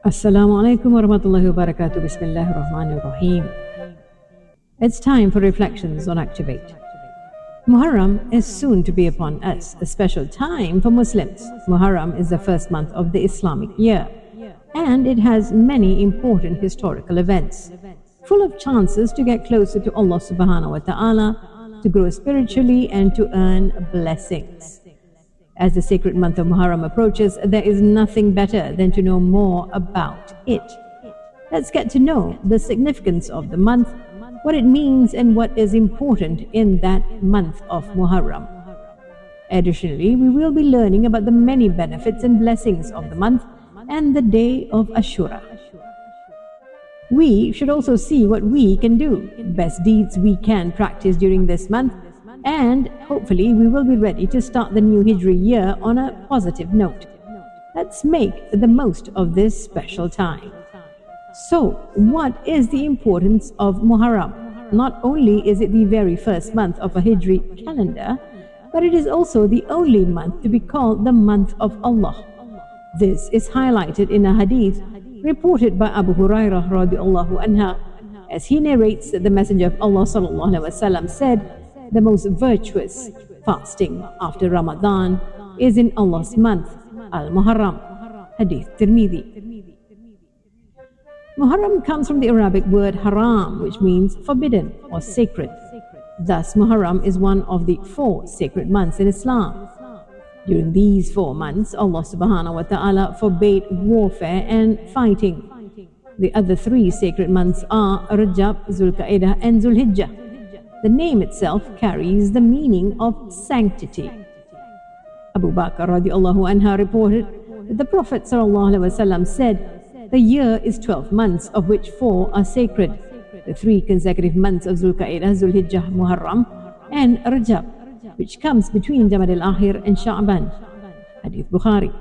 Assalamu alaikum wa rahmatullahi wa barakatuh. Bismillahir Rahmanir Rahim. It's time for reflections on Activate. Muharram is soon to be upon us, a special time for Muslims. Muharram is the first month of the Islamic year, and it has many important historical events, full of chances to get closer to Allah subhanahu wa ta'ala, to grow spiritually and to earn blessings. As the sacred month of Muharram approaches, there is nothing better than to know more about it. Let's get to know the significance of the month, what it means and what is important in that month of Muharram. Additionally, we will be learning about the many benefits and blessings of the month and the day of Ashura. We should also see what we can do, best deeds we can practice during this month, and hopefully we will be ready to start the new Hijri year on a positive note. Let's make the most of this special time. So, what is the importance of Muharram? Not only is it the very first month of a Hijri calendar, but it is also the only month to be called the month of Allah. This is highlighted in a hadith reported by Abu Hurairah radiallahu anha, as he narrates that the Messenger of Allah sallallahu alaihi wasallam said, "The most virtuous fasting after Ramadan is in Allah's month, Al-Muharram." Hadith Tirmidhi. Muharram comes from the Arabic word haram, which means forbidden or sacred. Thus, Muharram is one of the 4 sacred months in Islam. During these 4 months, Allah subhanahu wa ta'ala forbade warfare and fighting. The other 3 sacred months are Rajab, Zulqa'dah and Zulhijjah. The name itself carries the meaning of sanctity. Abu Bakr radiallahu anha reported that the Prophet sallallahu alaihi wasallam said, "The year is 12 months, of which 4 are sacred. The 3 consecutive months of Zulqa'dah, Zulhijjah, Muharram, and Rajab, which comes between Jamad al-Akhir and Sha'ban." Hadith Bukhari.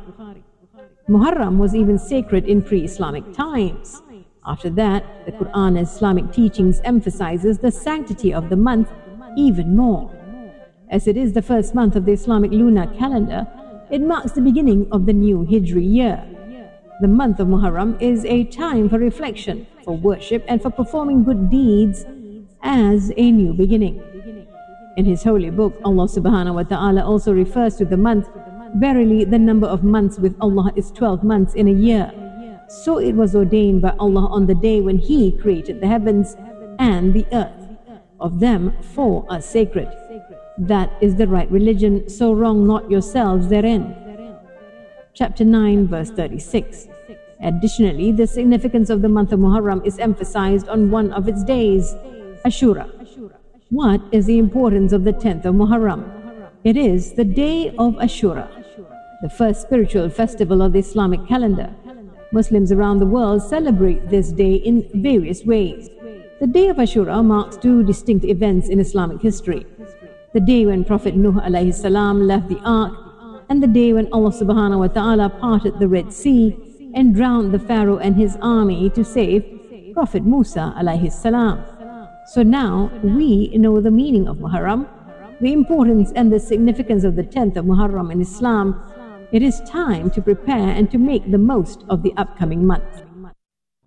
Muharram was even sacred in pre-Islamic times. After that, the Quran and Islamic teachings emphasizes the sanctity of the month even more. As it is the first month of the Islamic lunar calendar, it marks the beginning of the new Hijri year. The month of Muharram is a time for reflection, for worship, and for performing good deeds as a new beginning. In His holy book, Allah subhanahu wa ta'ala also refers to the month, "Verily, the number of months with Allah is 12 months in a year. So it was ordained by Allah on the day when He created the heavens and the earth. Of them 4 are sacred. That is the right religion, so wrong not yourselves therein." Chapter 9, verse 36. Additionally, the significance of the month of Muharram is emphasized on one of its days, Ashura. What is the importance of the 10th of Muharram? It is the day of Ashura, the first spiritual festival of the Islamic calendar. Muslims around the world celebrate this day in various ways. The day of Ashura marks 2 distinct events in Islamic history. The day when Prophet Nuh alayhi salam left the ark, and the day when Allah subhanahu wa ta'ala parted the Red Sea and drowned the Pharaoh and his army to save Prophet Musa alayhi salam. So now we know the meaning of Muharram, the importance and the significance of the 10th of Muharram in Islam. It is time to prepare and to make the most of the upcoming month.